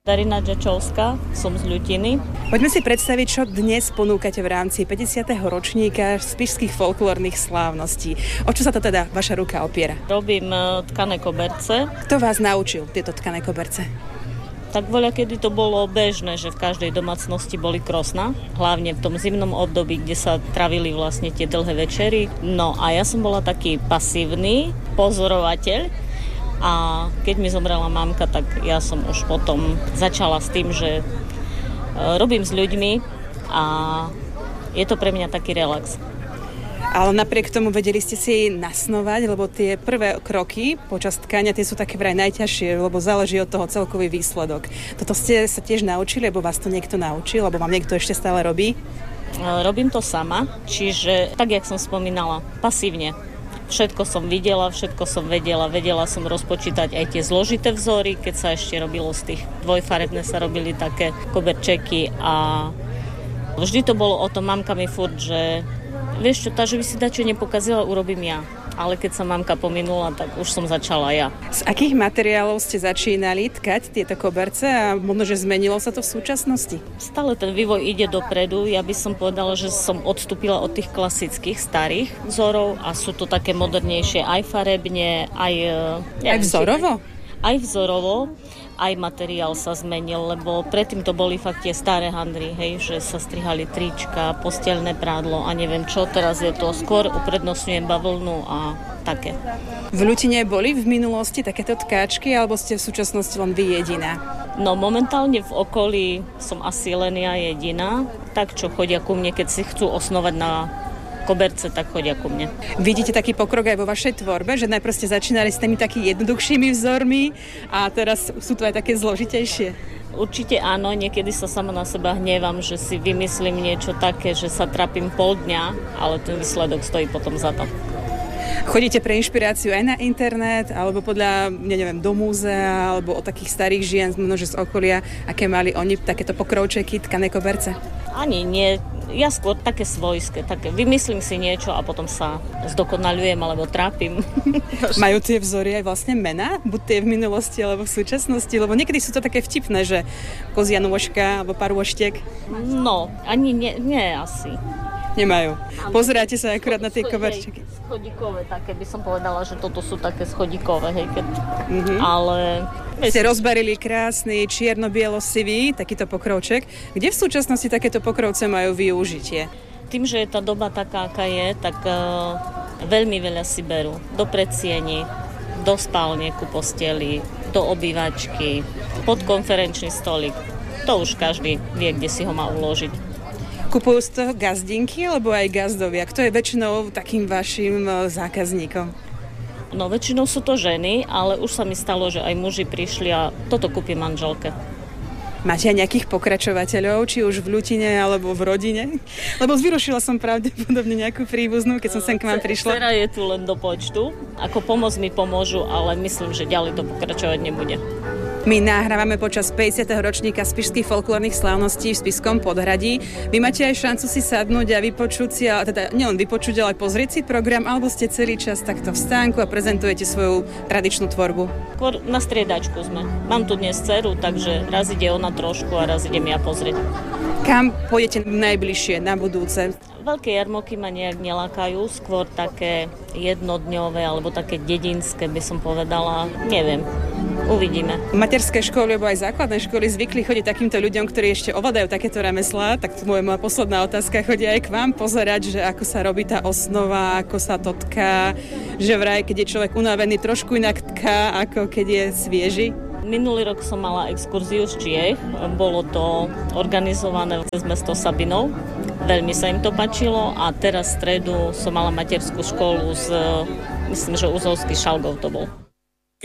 Darina Džačovská, som z Ľutiny. Poďme si predstaviť, čo dnes ponúkate v rámci 50. ročníka spišských folklórnych slávností. O čo sa to teda vaša ruka opiera? Robím tkané koberce. Kto vás naučil tieto tkané koberce? Tak voľakedy to bolo bežné, že v každej domácnosti boli krosná, hlavne v tom zimnom období, kde sa travili vlastne tie dlhé večery. No a ja som bola taký pasívny pozorovateľ. A keď mi zomrela mamka, tak ja som už potom začala s tým, že robím s ľuďmi a je to pre mňa taký relax. Ale napriek tomu vedeli ste si nasnovať, lebo tie prvé kroky počas tkania, tie sú také vraj najťažšie, lebo záleží od toho celkový výsledok. Toto ste sa tiež naučili, lebo vás to niekto naučil, alebo vám niekto ešte stále robí? Robím to sama, čiže tak, jak som spomínala, pasívne. Všetko som videla, všetko som vedela som rozpočítať aj tie zložité vzory, keď sa ešte robilo z tých dvojfarebné, sa robili také koberčeky a vždy to bolo o tom, mamka mi furt, že vieš čo, že by si dačo nepokazila, urobím ja. Ale keď sa mamka pominula, tak už som začala ja. Z akých materiálov ste začínali tkať tieto koberce a možno, že zmenilo sa to v súčasnosti? Stále ten vývoj ide dopredu. Ja by som povedala, že som odstúpila od tých klasických starých vzorov a sú to také modernejšie aj farebne, aj vzorovo? Aj vzorovo. Aj materiál sa zmenil, lebo predtým to boli fakt tie staré handry, hej, že sa strihali trička, posteľné prádlo a neviem čo. Teraz je to skôr uprednostňujem bavlnu a také. V Ľutine boli v minulosti takéto tkáčky, alebo ste v súčasnosti len vy jediná? No momentálne v okolí som asi len ja jediná, tak čo chodia ku mne, keď si chcú osnovať na koberce, tak chodia ku mne. Vidíte taký pokrok aj vo vašej tvorbe, že najprv ste začínali s tými takými jednoduchšími vzormi a teraz sú to aj také zložitejšie? Určite áno, niekedy sa sama na seba hnevam, že si vymyslím niečo také, že sa trápim pol dňa, ale ten výsledok stojí potom za to. Chodíte pre inšpiráciu aj na internet, alebo podľa, neviem, do múzea, alebo od takých starých žien, množe z okolia, aké mali oni takéto pokrovčeky, tkané koberce? Ani nie. Ja skôr také svojské, také vymyslím si niečo a potom sa zdokonaľujem alebo trápim. Majú tie vzory aj vlastne mená? Buď tie v minulosti alebo v súčasnosti? Lebo niekedy sú to také vtipné, že kozia nôžka alebo parôštek. No, ani nie asi. Nemajú. Pozeráte sa akurát na tie koberčeky. Schodíkové také, by som povedala, že toto sú také schodíkové, hej, keď... Ale... Ste rozbarili krásny, čierno-bielo-sivý, takýto pokrovček. Kde v súčasnosti takéto pokrovce majú využitie? Tým, že je tá doba taká, aká je, tak veľmi veľa si berú. Do predsieni, do spálne ku posteli, do obývačky, pod konferenčný stolík. To už každý vie, kde si ho má uložiť. Kupujú z toho gazdinky, alebo aj gazdovia? Kto je väčšinou takým vašim zákazníkom? No väčšinou sú to ženy, ale už sa mi stalo, že aj muži prišli a toto kúpim manželke. Máte aj nejakých pokračovateľov, či už v Ľutine, alebo v rodine? Lebo vyrušila som pravdepodobne nejakú príbuznú, keď som sem k vám prišla. Dcera je tu len do počtu. Ako pomoc mi pomôžu, ale myslím, že ďalej to pokračovať nebude. My nahrávame počas 50. ročníka spišských folklórnych slávností v Spišskom podhradí. Vy máte aj šancu si sadnúť a vypočuť si, teda nielen vypočuť, ale pozrieť si program, alebo ste celý čas takto v stánku a prezentujete svoju tradičnú tvorbu? Skôr na striedačku sme. Mám tu dnes dceru, takže raz ide ona trošku a raz idem ja pozrieť. Kam pôjdete najbližšie, na budúce? Veľké jarmoky ma nejak nelákajú, skôr také jednodňové alebo také dedinské by som povedala. Neviem, uvidíme. Materské školy alebo aj základné školy zvykli chodiť takýmto ľuďom, ktorí ešte ovládajú takéto remeslá. Tak moja posledná otázka, chodia aj k vám pozerať, že ako sa robí tá osnova, ako sa to tká, že vraj, keď je človek unavený, trošku inak tká, ako keď je svieži. Minulý rok som mala exkurziu z Čiech, bolo to organizované cez mesto Sabinov, veľmi sa im to páčilo a teraz v stredu som mala materskú školu myslím, že Uzovský Šalgov to bol.